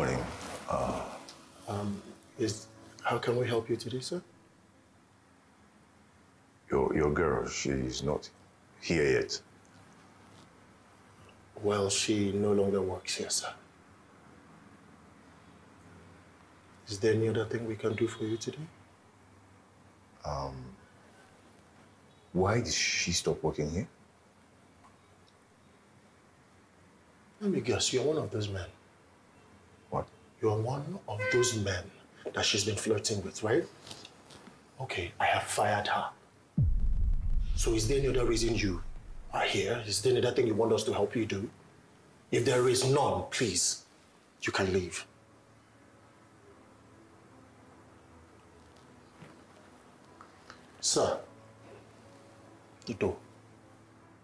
morning. How can we help you today, sir? Your girl, she's not here yet. Well, she no longer works here, sir. Is there any other thing we can do for you today? Why did she stop working here? Let me guess, you're one of those men. What? You're one of those men that she's been flirting with, right? Okay, I have fired her. So is there any other reason you are here? Is there any other thing you want us to help you do? If there is none, please, you can leave. Sir, the door.